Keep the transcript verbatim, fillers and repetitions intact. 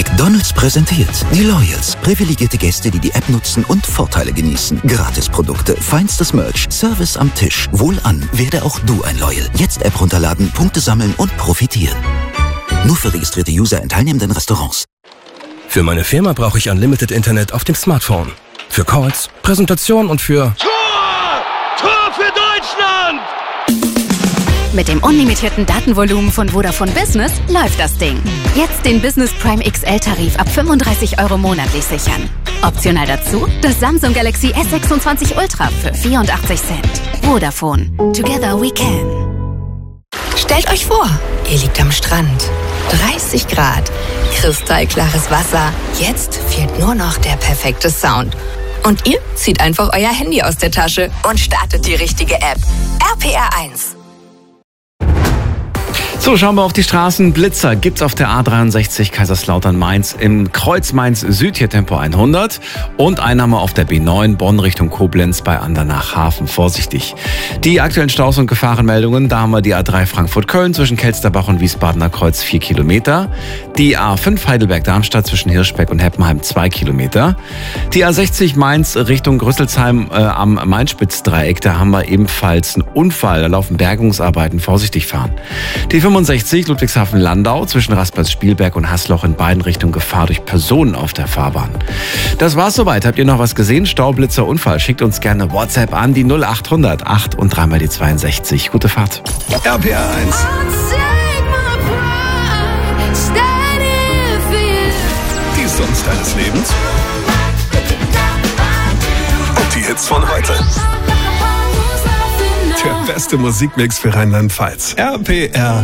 McDonald's präsentiert die Loyals. Privilegierte Gäste, die die App nutzen und Vorteile genießen. Gratisprodukte, feinstes Merch, Service am Tisch. Wohlan, werde auch du ein Loyal. Jetzt App runterladen, Punkte sammeln und profitieren. Nur für registrierte User in teilnehmenden Restaurants. Für meine Firma brauche ich Unlimited Internet auf dem Smartphone. Für Calls, Präsentation und für... Tor! Tor für Deutschland! Mit dem unlimitierten Datenvolumen von Vodafone Business läuft das Ding. Jetzt den Business Prime X L-Tarif ab fünfunddreißig Euro monatlich sichern. Optional dazu das Samsung Galaxy S sechsundzwanzig Ultra für vierundachtzig Cent. Vodafone. Together we can. Stellt euch vor, ihr liegt am Strand. dreißig Grad, kristallklares Wasser. Jetzt fehlt nur noch der perfekte Sound. Und ihr zieht einfach euer Handy aus der Tasche und startet die richtige App. R P R eins. So, schauen wir auf die Straßen. Blitzer gibt's auf der A dreiundsechzig Kaiserslautern-Mainz im Kreuz Mainz-Süd, hier Tempo hundert. Und einen haben wir auf der B neun Bonn Richtung Koblenz bei Andernach-Hafen. Vorsichtig. Die aktuellen Staus und Gefahrenmeldungen, da haben wir die A drei Frankfurt-Köln zwischen Kelsterbach und Wiesbadener Kreuz vier Kilometer. Die A fünf Heidelberg-Darmstadt zwischen Hirschbeck und Heppenheim zwei Kilometer. Die A sechzig Mainz Richtung Grüsselsheim äh, am Main-Spitz-Dreieck, da haben wir ebenfalls einen Unfall. Da laufen Bergungsarbeiten. Vorsichtig fahren. Die fünfundsechzig Ludwigshafen-Landau zwischen Rasperz-Spielberg und Haßloch in beiden Richtungen Gefahr durch Personen auf der Fahrbahn. Das war's soweit. Habt ihr noch was gesehen? Staublitzer, Unfall? Schickt uns gerne WhatsApp an die null acht hundert acht und dreimal die zweiundsechzig. Gute Fahrt. R P R eins. Die Songs deines Lebens. Und die Hits von heute. Der beste Musikmix für Rheinland-Pfalz. R P R